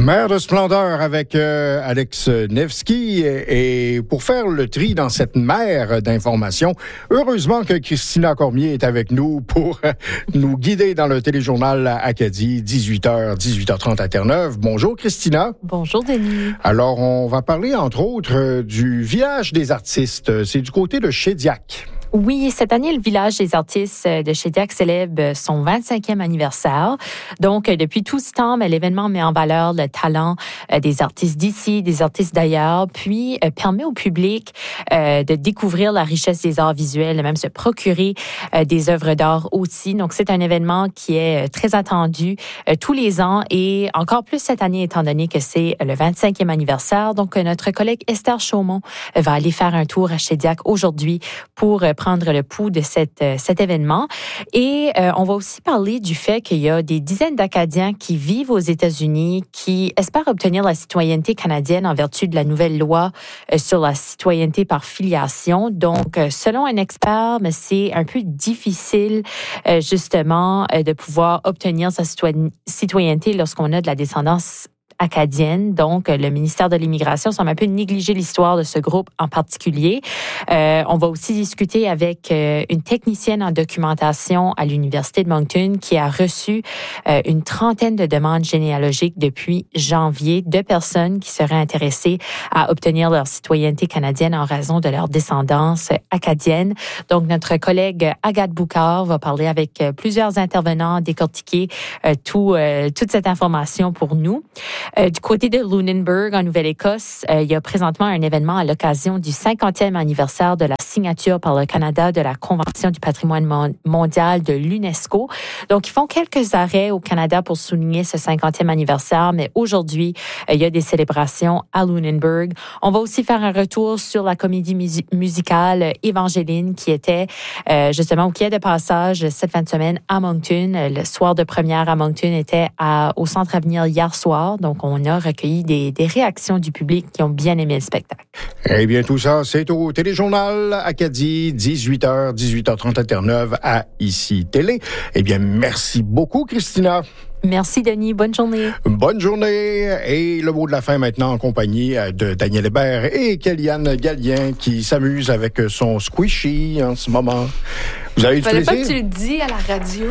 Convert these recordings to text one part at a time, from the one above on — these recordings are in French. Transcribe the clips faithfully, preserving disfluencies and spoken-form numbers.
Mer de splendeur avec euh, Alex Nevsky. Et, et pour faire le tri dans cette mer d'informations, heureusement que Christina Cormier est avec nous pour euh, nous guider dans le téléjournal Acadie, dix-huit heures, dix-huit heures trente à Terre-Neuve. Bonjour Christina. Bonjour Denis. Alors, on va parler entre autres euh, du village des artistes. C'est du côté de Shediac. Oui, cette année, le village des artistes de Shediac célèbre son vingt-cinquième anniversaire. Donc, depuis tout ce temps, l'événement met en valeur le talent des artistes d'ici, des artistes d'ailleurs, puis permet au public de découvrir la richesse des arts visuels, de même se procurer des œuvres d'art aussi. Donc, c'est un événement qui est très attendu tous les ans et encore plus cette année, étant donné que c'est le vingt-cinquième anniversaire. Donc, notre collègue Esther Chaumont va aller faire un tour à Shediac aujourd'hui pour prendre le pouls de cette, cet événement. Et euh, on va aussi parler du fait qu'il y a des dizaines d'Acadiens qui vivent aux États-Unis, qui espèrent obtenir la citoyenneté canadienne en vertu de la nouvelle loi euh, sur la citoyenneté par filiation. Donc, euh, selon un expert, mais c'est un peu difficile, euh, justement, euh, de pouvoir obtenir sa citoyenneté lorsqu'on a de la descendance acadienne. Donc, le ministère de l'Immigration semble un peu négliger l'histoire de ce groupe en particulier. Euh, on va aussi discuter avec euh, une technicienne en documentation à l'Université de Moncton qui a reçu euh, une trentaine de demandes généalogiques depuis janvier de personnes qui seraient intéressées à obtenir leur citoyenneté canadienne en raison de leur descendance acadienne. Donc, notre collègue Agathe Boucard va parler avec euh, plusieurs intervenants, décortiquer euh, tout, euh, toute cette information pour nous. Euh, du côté de Lunenburg, en Nouvelle-Écosse, euh, il y a présentement un événement à l'occasion du cinquantième anniversaire de la signature par le Canada de la Convention du patrimoine mon- mondial de l'UNESCO. Donc, ils font quelques arrêts au Canada pour souligner ce cinquantième anniversaire, mais aujourd'hui, euh, il y a des célébrations à Lunenburg. On va aussi faire un retour sur la comédie musi- musicale Évangeline qui était euh, justement, ou qui est de passage cette fin de semaine à Moncton. Le soir de première à Moncton était à, au Centre Avenir hier soir. Donc, on a recueilli des, des réactions du public qui ont bien aimé le spectacle. Eh bien, tout ça, c'est au téléjournal Acadie, dix-huit heures, dix-huit heures trente à Terre-Neuve, à Ici Télé. Eh bien, merci beaucoup, Christina. Merci, Denis. Bonne journée. Bonne journée. Et le mot de la fin maintenant en compagnie de Daniel Hébert et Kellyanne Gallien qui s'amuse avec son squishy en ce moment. Vous avez du plaisir? Fallait pas que tu le dis à la radio,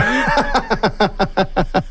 Denis.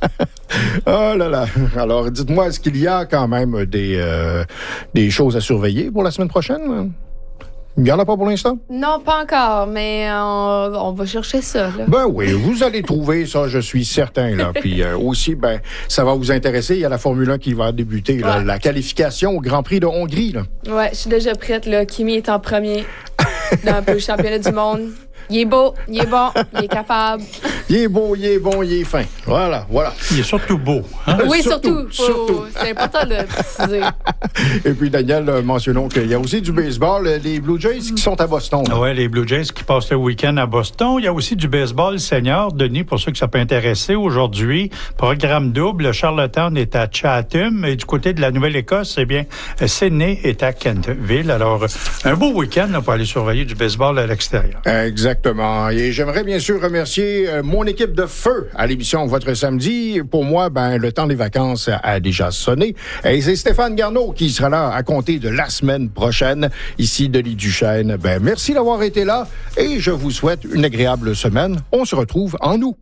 Oh là là. Alors, dites-moi, est-ce qu'il y a quand même des, euh, des choses à surveiller pour la semaine prochaine? Il n'y en a pas pour l'instant? Non, pas encore, mais on, on va chercher ça. Là. Ben oui, vous allez trouver ça, je suis certain. Là. Puis euh, aussi, ben, ça va vous intéresser. Il y a la Formule un qui va débuter, là, ouais. la qualification au Grand Prix de Hongrie. Là. Ouais, je suis déjà prête. Là. Kimi est en premier dans le championnat du monde. Il est beau, il est bon, il est capable. Il est beau, il est bon, il est fin. Voilà, voilà. Il est surtout beau. Hein? Oui, surtout. Surtout. Faut, surtout. C'est important de le préciser. Et puis, Daniel, euh, mentionnons qu'il y a aussi du baseball, les Blue Jays qui sont à Boston. Oui, les Blue Jays qui passent le week-end à Boston. Il y a aussi du baseball senior, Denis, pour ceux que ça peut intéresser. Aujourd'hui, programme double, Charlottetown est à Chatham. Et du côté de la Nouvelle-Écosse, eh bien, Sydney est à Kentville. Alors, un beau week-end là, pour aller surveiller du baseball à l'extérieur. Exactement. Et j'aimerais bien sûr remercier euh, mon équipe de feu à l'émission Votre Samedi. Pour moi, ben le temps des vacances a déjà sonné. Et c'est Stéphane Garneau qui sera là à compter de la semaine prochaine. Ici, Denis Duchesne. Ben, merci d'avoir été là et je vous souhaite une agréable semaine. On se retrouve en août.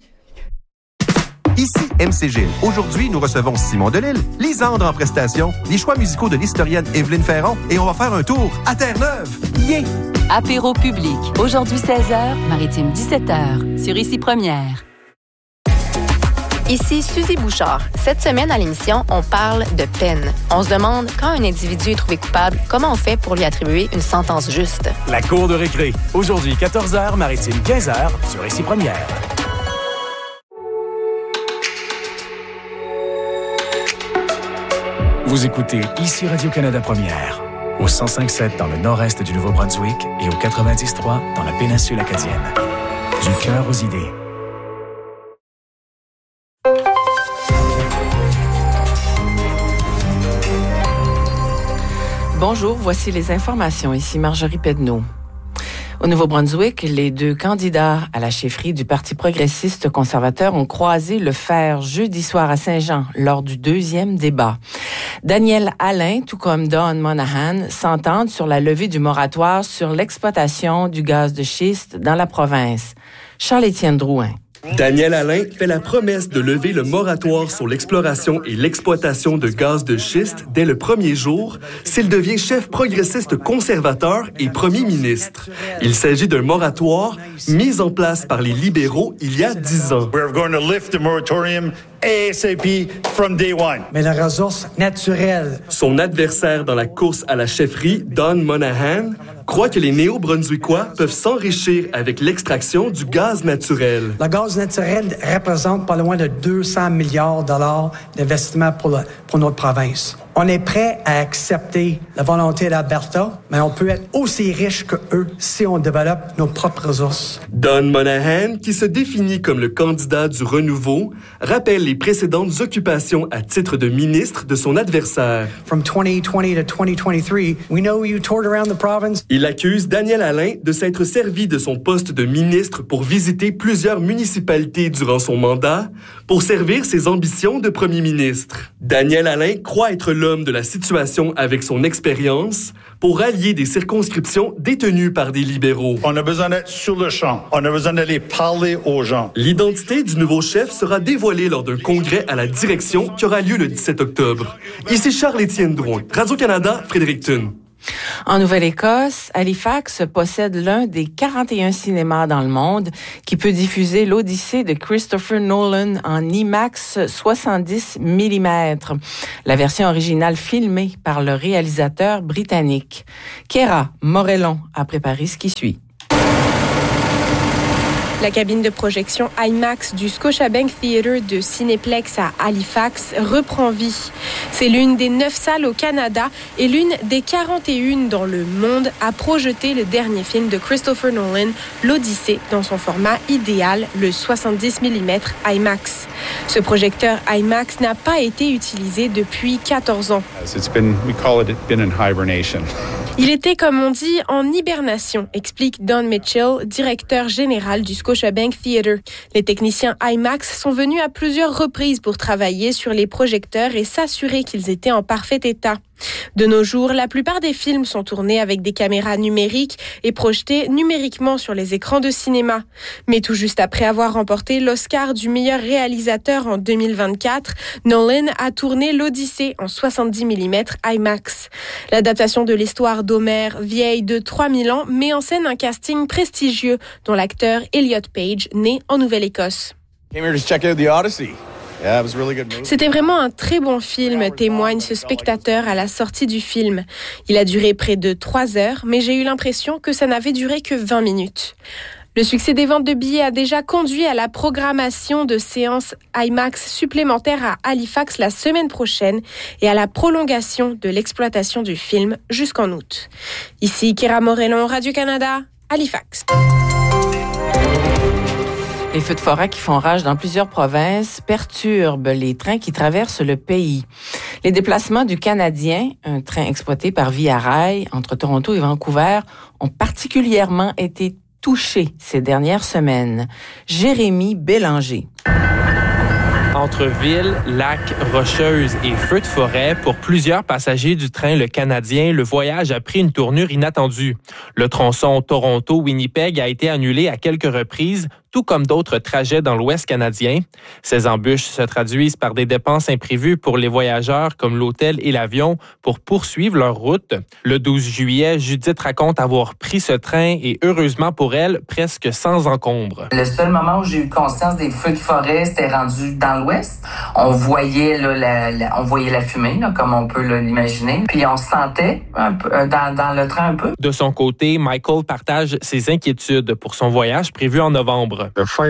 Ici M C G. Aujourd'hui, nous recevons Simon Delille, Lisandre en prestation, les choix musicaux de l'historienne Évelyne Ferron et on va faire un tour à Terre-Neuve. Yeah! Apéro public. Aujourd'hui seize heures, Maritime dix-sept heures. Sur Ici Première. Ici Suzy Bouchard. Cette semaine à l'émission, on parle de peine. On se demande, quand un individu est trouvé coupable, comment on fait pour lui attribuer une sentence juste? La cour de récré. Aujourd'hui, quatorze heures, Maritime quinze heures, sur Ici Première. Vous écoutez Ici Radio-Canada Première, au cent cinq sept dans le nord-est du Nouveau-Brunswick et au quatre-vingt-dix trois dans la péninsule acadienne. Du cœur aux idées. Bonjour, voici les informations. Ici Marjorie Pedneau. Au Nouveau-Brunswick, les deux candidats à la chefferie du Parti progressiste conservateur ont croisé le fer jeudi soir à Saint-Jean lors du deuxième débat. Daniel Alain, tout comme Don Monahan, s'entendent sur la levée du moratoire sur l'exploitation du gaz de schiste dans la province. Charles-Étienne Drouin. Daniel Alain fait la promesse de lever le moratoire sur l'exploration et l'exploitation de gaz de schiste dès le premier jour s'il devient chef progressiste conservateur et premier ministre. Il s'agit d'un moratoire mis en place par les libéraux il y a dix ans. We're going to lift the moratorium A S A P from day one. Mais la ressource naturelle. Son adversaire dans la course à la chefferie, Don Monahan, croit que les Néo-Brunswickois peuvent s'enrichir avec l'extraction du gaz naturel. Le gaz naturel représente pas loin de deux cents milliards de dollars d'investissement pour, le, pour notre province. On est prêt à accepter la volonté d'Alberta, mais on peut être aussi riche que eux si on développe nos propres ressources. Don Monahan, qui se définit comme le candidat du renouveau, rappelle les précédentes occupations à titre de ministre de son adversaire. From twenty twenty to twenty twenty-three, we know you toured around the province. Il accuse Daniel Alain de s'être servi de son poste de ministre pour visiter plusieurs municipalités durant son mandat pour servir ses ambitions de premier ministre. Daniel Alain croit être l'homme de la situation avec son expérience pour rallier des circonscriptions détenues par des libéraux. On a besoin d'être sur le champ. On a besoin d'aller parler aux gens. L'identité du nouveau chef sera dévoilée lors d'un congrès à la direction qui aura lieu le dix-sept octobre. Ici Charles-Étienne Drouin, Radio-Canada, Fredericton. En Nouvelle-Écosse, Halifax possède l'un des quarante et un cinémas dans le monde qui peut diffuser l'Odyssée de Christopher Nolan en IMAX soixante-dix millimètres, la version originale filmée par le réalisateur britannique. Kéra Morellon a préparé ce qui suit. La cabine de projection IMAX du Scotiabank Theatre de Cineplex à Halifax reprend vie. C'est l'une des neuf salles au Canada et l'une des quarante et une dans le monde à projeter le dernier film de Christopher Nolan, l'Odyssée, dans son format idéal, le soixante-dix millimètres IMAX. Ce projecteur IMAX n'a pas été utilisé depuis quatorze ans. It's been, we call it, been in hibernation. Il était, comme on dit, en hibernation, explique Don Mitchell, directeur général du Scotiabank Theatre. Les techniciens IMAX sont venus à plusieurs reprises pour travailler sur les projecteurs et s'assurer qu'ils étaient en parfait état. De nos jours, la plupart des films sont tournés avec des caméras numériques et projetés numériquement sur les écrans de cinéma. Mais tout juste après avoir remporté l'Oscar du meilleur réalisateur en deux mille vingt-quatre, Nolan a tourné l'Odyssée en soixante-dix millimètres IMAX. L'adaptation de l'histoire d'Homère, vieille de trois mille ans, met en scène un casting prestigieux dont l'acteur Elliot Page, né en Nouvelle-Écosse. Came here to check out the Odyssey. C'était vraiment un très bon film, témoigne ce spectateur à la sortie du film. Il a duré près de trois heures, mais j'ai eu l'impression que ça n'avait duré que vingt minutes. Le succès des ventes de billets a déjà conduit à la programmation de séances IMAX supplémentaires à Halifax la semaine prochaine et à la prolongation de l'exploitation du film jusqu'en août. Ici Kéra Morellon, Radio-Canada, Halifax. Les feux de forêt qui font rage dans plusieurs provinces perturbent les trains qui traversent le pays. Les déplacements du Canadien, un train exploité par Via Rail entre Toronto et Vancouver, ont particulièrement été touchés ces dernières semaines. Jérémy Bélanger. Entre ville, lac, rocheuse et feux de forêt, pour plusieurs passagers du train Le Canadien, le voyage a pris une tournure inattendue. Le tronçon Toronto-Winnipeg a été annulé à quelques reprises, tout comme d'autres trajets dans l'Ouest canadien. Ces embûches se traduisent par des dépenses imprévues pour les voyageurs comme l'hôtel et l'avion pour poursuivre leur route. Le douze juillet, Judith raconte avoir pris ce train et heureusement pour elle, presque sans encombre. Le seul moment où j'ai eu conscience des feux de forêt, c'était rendu dans l'Ouest. On voyait là, la, la, on voyait la fumée, là, comme on peut là, l'imaginer. Puis on se sentait un peu, dans, dans le train un peu. De son côté, Michael partage ses inquiétudes pour son voyage prévu en novembre. l'ordre.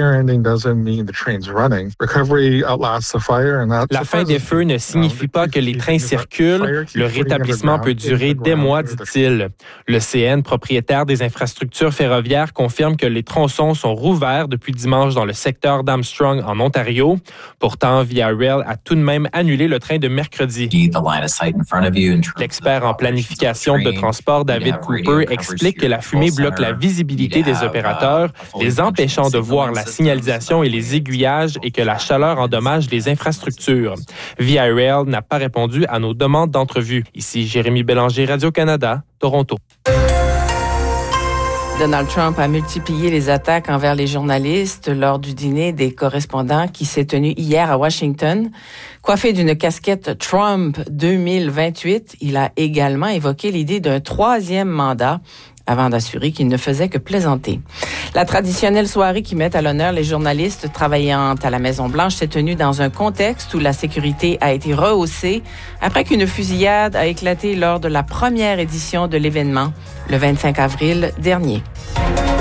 La fin des feux ne signifie pas que les trains circulent. Le rétablissement peut durer des mois, dit-il. Le C N, propriétaire des infrastructures ferroviaires, confirme que les tronçons sont rouverts depuis dimanche dans le secteur d'Armstrong, en Ontario. Pourtant, Via Rail a tout de même annulé le train de mercredi. L'expert en planification de transport, David Cooper, explique que la fumée bloque la visibilité des opérateurs, les empêchant de voir la signalisation et les aiguillages et que la chaleur endommage les infrastructures. Via Rail n'a pas répondu à nos demandes d'entrevue. Ici Jérémy Bélanger, Radio-Canada, Toronto. Donald Trump a multiplié les attaques envers les journalistes lors du dîner des correspondants qui s'est tenu hier à Washington. Coiffé d'une casquette Trump deux mille vingt-huit, il a également évoqué l'idée d'un troisième mandat avant d'assurer qu'il ne faisait que plaisanter. La traditionnelle soirée qui met à l'honneur les journalistes travaillant à la Maison-Blanche s'est tenue dans un contexte où la sécurité a été rehaussée après qu'une fusillade a éclaté lors de la première édition de l'événement, le vingt-cinq avril dernier.